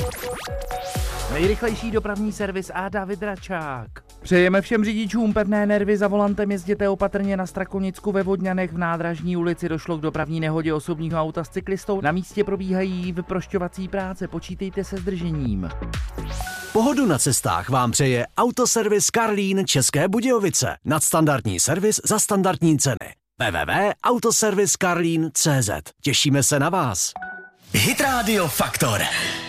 Nejrychlejší dopravní servis a David Račák. Přejeme všem řidičům pevné nervy, za volantem jezděte opatrně. Na Strakonicku ve Vodňanech v Nádražní ulici došlo k dopravní nehodě osobního auta s cyklistou. Na místě probíhají vyprošťovací práce, počítejte se zdržením. Pohodu na cestách vám přeje Autoservis Karlín České Budějovice. Nadstandardní servis za standardní ceny. www.autoserviskarlin.cz. Těšíme se na vás. Hit Radio Faktor.